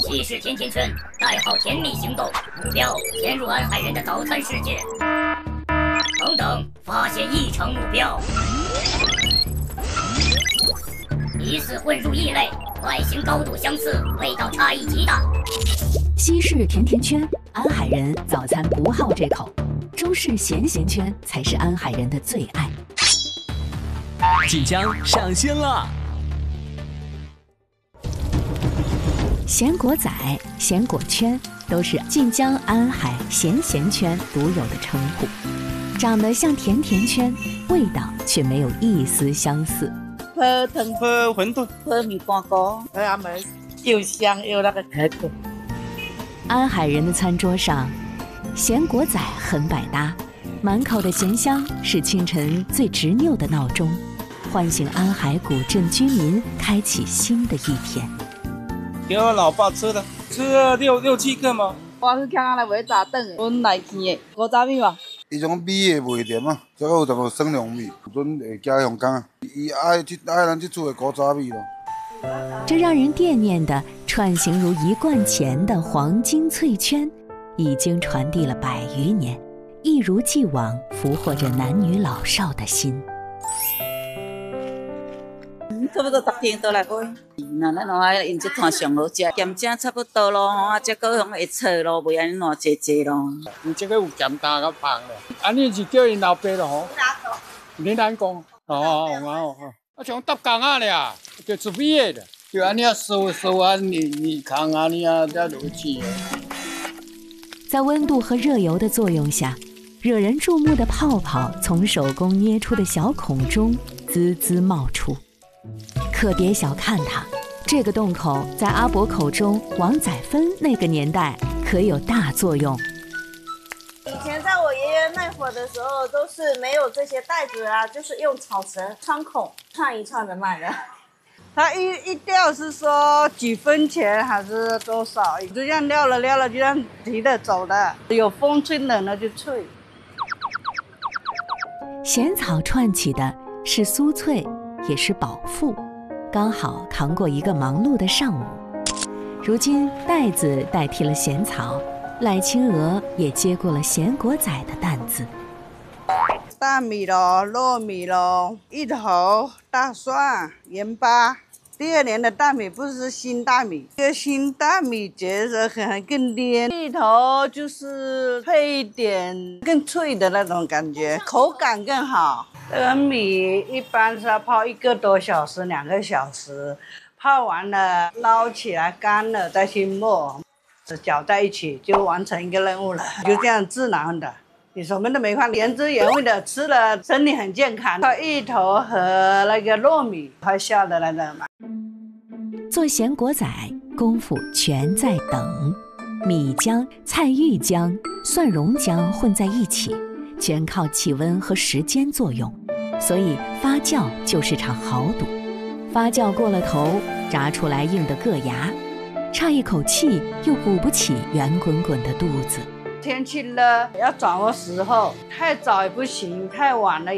西式甜甜圈，代号甜蜜行动，目标潜入安海人的早餐世界。等等，发现异常目标，疑似混入异类，外形高度相似，味道差异极大。 西式甜甜圈，安海人早餐不好这口，中式咸咸圈才是安海人的最爱。 即将上线了。 咸果仔、咸果圈都是晋江安海咸咸圈独有的称呼，长得像甜甜圈，味道却没有一丝相似。 喝汤、喝馄饨、 喝米糕糕， 喝阿梅，又香又那个可口。 安海人的餐桌上，咸果仔很百搭，满口的咸香是清晨最执拗的闹钟，唤醒安海古镇居民，开启新的一天。 给我老爸吃的，吃了六七个吗？ 我去看来买早顿的，阮来去的古早米吧。 伊种米的卖点啊，再有一个酸凉米，阵会加香港啊。伊爱咱这厝的古早米咯。 这让人惦念的串行如一贯钱的黄金脆圈，已经传递了100余年，一如既往俘获着男女老少的心。 差不多10天倒来买。那咱话用这摊上好食，咸正差不多咯，啊，这个用会错咯，袂安尼偌济咯。 你这个有咸淡较芳咧，啊，你是叫因老爸咯吼？你难讲，哦，啊像搭工啊咧，就煮米的，就安尼啊收啊，你扛啊，你啊在落去。 在温度和热油的作用下，惹人注目的泡泡从手工捏出的小孔中滋滋冒出。可别小看它，这个洞口在阿伯口中，王载芬那个年代可有大作用。 以前在我爷爷那会儿的时候，都是没有这些袋子啊，就是用草绳穿孔串一串的卖的。 它一吊是说几分钱还是多少？就这样撂了就这样提着走的，有风吹冷了就脆。 咸草串起的是酥脆，也是饱腹，刚好扛过一个忙碌的上午。如今袋子代替了咸草，赖清娥也接过了咸果仔的担子。 大米咯，糯米咯，芋头、大蒜、盐巴。第2年的大米不是新大米，这个新大米觉得更黏，芋头就是配一点更脆的那种感觉，口感更好。这个米一般是要泡1个多小时、2个小时，泡完了捞起来干了再去磨，搅在一起就完成一个任务了，就这样自然的。你什么都没放，原汁原味的吃了，身体很健康。芋头和那个糯米发酵的那种嘛。 做咸果仔功夫全在等，米浆、菜玉浆、蒜蓉浆混在一起，全靠气温和时间作用，所以发酵就是场豪赌。发酵过了头，炸出来硬得硌牙，差一口气又鼓不起圆滚滚的肚子。 天气热要掌握时候，太早也不行，太晚了